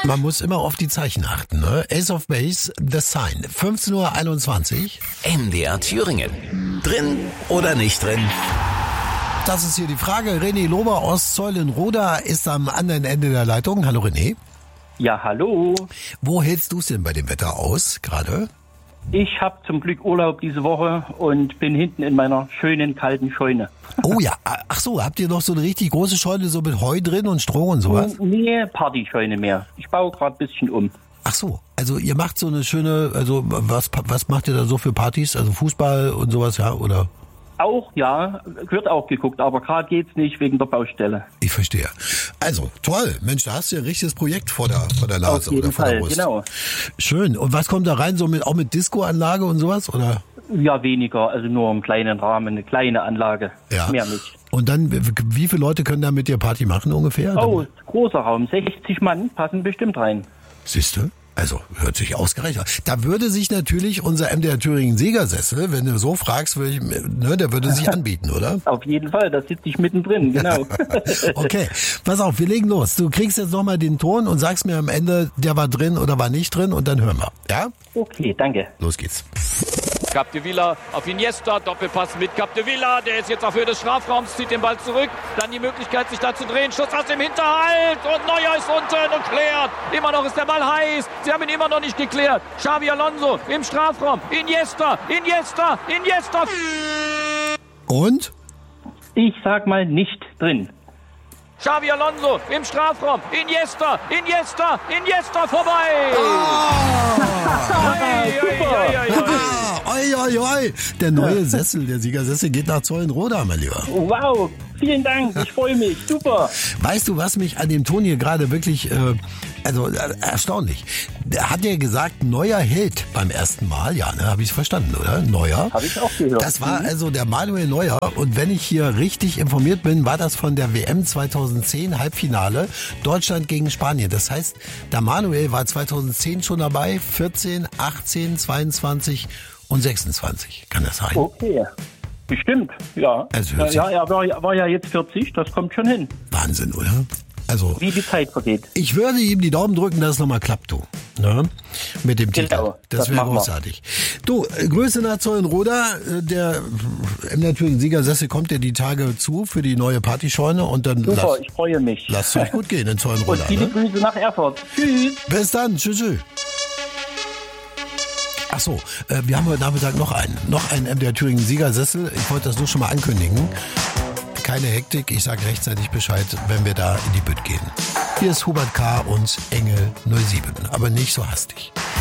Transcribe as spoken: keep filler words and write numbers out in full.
Man muss immer auf die Zeichen achten, ne? Ace of Base, The Sign, fünfzehn Uhr einundzwanzig. M D R Thüringen. Drin oder nicht drin? Das ist hier die Frage. René Lober aus Zeulenroda ist am anderen Ende der Leitung. Hallo René. Ja, hallo. Wo hältst du es denn bei dem Wetter aus gerade? Ich habe zum Glück Urlaub diese Woche und bin hinten in meiner schönen kalten Scheune. Oh ja, ach so, habt ihr noch so eine richtig große Scheune so mit Heu drin und Stroh und sowas? Nee, Partyscheune mehr. Ich baue gerade ein bisschen um. Ach so, also ihr macht so eine schöne, also was was macht ihr da so für Partys? Also Fußball und sowas, ja, oder? Auch, ja, wird auch geguckt, aber gerade geht's nicht wegen der Baustelle. Ich verstehe. Also, toll. Mensch, da hast du ja ein richtiges Projekt vor der, vor der Nase Auf jeden oder vor Fall, der Brust. genau. Schön. Und was kommt da rein? So mit, auch mit Disco-Anlage und sowas, oder? Ja, weniger, also nur im kleinen Rahmen, eine kleine Anlage. Ja. Mehr nicht. Und dann, wie viele Leute können da mit dir Party machen ungefähr? Oh, großer Raum, sechzig Mann passen bestimmt rein. Siehste? Also, hört sich ausgerechnet an. Da würde sich natürlich unser M D R Thüringen Siegersessel, wenn du so fragst, würde ich, ne, der würde sich anbieten, oder? Auf jeden Fall, da sitze ich mittendrin, genau. Okay, pass auf, wir legen los. Du kriegst jetzt nochmal den Ton und sagst mir am Ende, der war drin oder war nicht drin und dann hören wir. Ja? Okay, danke. Los geht's. Capdevila auf Iniesta, Doppelpass mit Capdevila, der ist jetzt auf Höhe des Strafraums, zieht den Ball zurück, dann die Möglichkeit sich da zu drehen, Schuss aus dem Hinterhalt und Neuer ist unten und klärt, immer noch ist der Ball heiß, sie haben ihn immer noch nicht geklärt, Xavi Alonso im Strafraum, Iniesta, Iniesta, Iniesta. Und? Ich sag mal nicht drin. Xavi Alonso im Strafraum, Iniesta, Iniesta, Iniesta vorbei. Oh. Oi, oi, oi, oi, oi. Oi, oi, oi. Der neue Sessel, der Siegersessel geht nach Zeulenroda, mein Lieber. Wow, vielen Dank, ich freue mich, super. Weißt du, was mich an dem Ton hier gerade wirklich, äh, also äh, erstaunlich. Der hat ja gesagt, Neuer Held beim ersten Mal. Ja, ne, habe ich verstanden, oder? Neuer. Habe ich auch gehört. Das war also der Manuel Neuer. Und wenn ich hier richtig informiert bin, war das von der W M zweitausendzehn Halbfinale Deutschland gegen Spanien. Das heißt, der Manuel war zweitausendzehn schon dabei, vierzehn, achtzehn, zweiundzwanzig und sechsundzwanzig. Kann das sein? Okay. Bestimmt, ja. Also ja, ja, er war, war ja jetzt vierzig, das kommt schon hin. Wahnsinn, oder? Also, wie die Zeit vergeht. Ich würde ihm die Daumen drücken, dass es nochmal klappt, du. Ne? Mit dem Titel. Genau, das das wäre machen wir. großartig. Du, Grüße nach Zeulenroda. Der M D R Thüringen Siegersessel kommt dir die Tage zu für die neue Partyscheune und dann Super, lass, ich freue mich. lasst euch gut gehen in Zeulenroda. Und viele Ne? Grüße nach Erfurt. Tschüss. Bis dann. Tschüss. tschüss. Ach so, äh, wir haben heute Nachmittag noch einen. Noch einen M D R Thüringen Siegersessel. Ich wollte das nur schon mal ankündigen. Keine Hektik, ich sage rechtzeitig Bescheid, wenn wir da in die Bütt gehen. Hier ist Hubert K. und Engel null sieben, aber nicht so hastig.